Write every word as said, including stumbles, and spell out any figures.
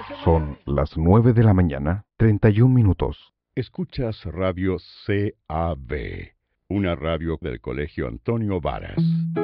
Son las nueve de la mañana, treinta y un minutos. Escuchas Radio C A B, una radio del Colegio Antonio Varas.